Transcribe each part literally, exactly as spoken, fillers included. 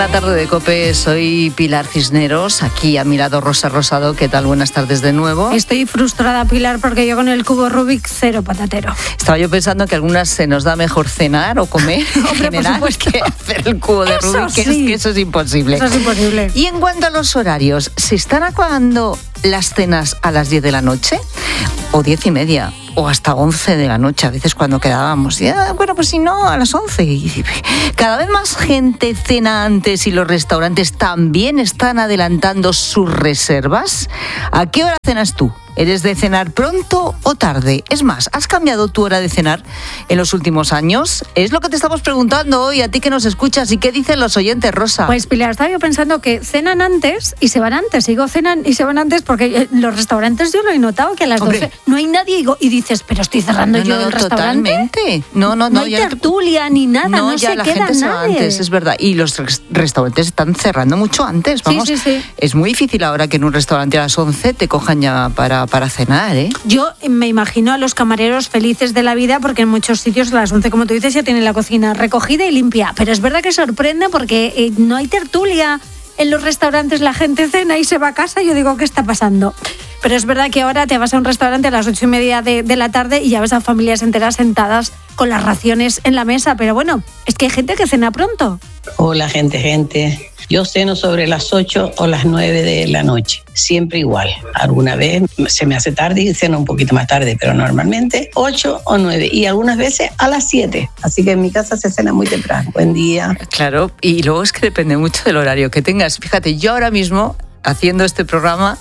La tarde de COPE, soy Pilar Cisneros, aquí a mi lado Rosa Rosado. ¿Qué tal? Buenas tardes de nuevo. Estoy frustrada, Pilar, porque yo con el cubo Rubik cero patatero. Estaba yo pensando que algunas se nos da mejor cenar o comer en Hombre, general por supuesto. que hacer el cubo de Eso Rubik, que, sí. es, que eso es imposible. Eso es imposible. Y en cuanto a los horarios, ¿se están acabando las cenas a las diez de la noche? ¿O diez y media? O hasta once de la noche, a veces cuando quedábamos. Ya, bueno, pues si no, a las once. Y cada vez más gente cena antes y los restaurantes también están adelantando sus reservas. ¿A qué hora cenas tú? ¿Eres de cenar pronto o tarde? Es más, ¿has cambiado tu hora de cenar en los últimos años? Es lo que te estamos preguntando hoy, a ti que nos escuchas. ¿Y qué dicen los oyentes, Rosa? Pues, Pilar, estaba yo pensando que cenan antes y se van antes. Digo, cenan y se van antes porque los restaurantes yo lo he notado que a las Hombre. doce no hay nadie y, digo, y dices, pero estoy cerrando no, yo no, el restaurante. Totalmente. No, no, no. No hay ya no te- tertulia ni nada, no, No, ya se la queda gente se va nadie. antes, es verdad. Y los res- restaurantes están cerrando mucho antes, vamos. Sí, sí, sí. Es muy difícil ahora que en un restaurante a las once te cojan ya para, para cenar, ¿eh? Yo me imagino a los camareros felices de la vida porque en muchos sitios a las once, como tú dices, ya tienen la cocina recogida y limpia. Pero es verdad que sorprende porque eh, no hay tertulia. En los restaurantes la gente cena y se va a casa y yo digo, ¿qué está pasando? Pero es verdad que ahora te vas a un restaurante a las ocho y media de, de la tarde y ya ves a familias enteras sentadas con las raciones en la mesa. Pero bueno, es que hay gente que cena pronto. Hola, gente, gente. Yo ceno sobre las ocho o las nueve de la noche, siempre igual. Alguna vez se me hace tarde y ceno un poquito más tarde, pero normalmente ocho o nueve y algunas veces a las siete. Así que en mi casa se cena muy temprano. Buen día. Claro, y luego es que depende mucho del horario que tengas. Fíjate, yo ahora mismo, haciendo este programa,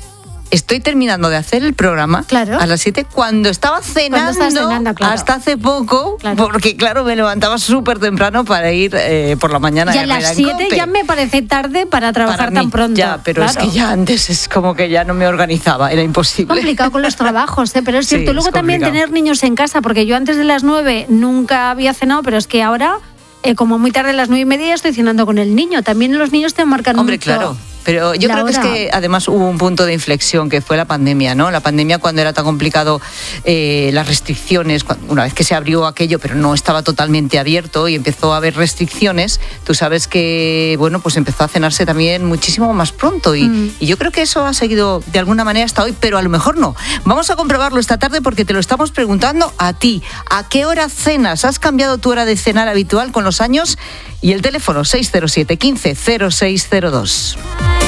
estoy terminando de hacer el programa Claro. a las siete cuando estaba cenando, estás cenando, claro. hasta hace poco, Claro. porque claro, me levantaba súper temprano para ir eh, por la mañana. Y a a ver las en siete COPE. ya me parece tarde para trabajar Para mí, tan pronto. Ya, pero Claro. es que ya antes es como que ya no me organizaba, era imposible. Complicado con los trabajos, ¿eh? Pero es Sí, cierto. es Luego también complicado. tener niños en casa, porque yo antes de las nueve nunca había cenado, pero es que ahora, eh, como muy tarde a las nueve y media, ya estoy cenando con el niño. También los niños te marcan Hombre, mucho. claro. Pero yo la creo que es hora. que además hubo un punto de inflexión que fue la pandemia, ¿no? La pandemia cuando era tan complicado, eh, las restricciones, cuando- una vez que se abrió aquello, pero no estaba totalmente abierto y empezó a haber restricciones, tú sabes que, bueno, pues empezó a cenarse también muchísimo más pronto y, Mm. y yo creo que eso ha seguido de alguna manera hasta hoy, pero a lo mejor no. Vamos a comprobarlo esta tarde porque te lo estamos preguntando a ti. ¿A qué hora cenas? ¿Has cambiado tu hora de cenar habitual con los años? Y el teléfono seis cero siete, quince, cero seis cero dos.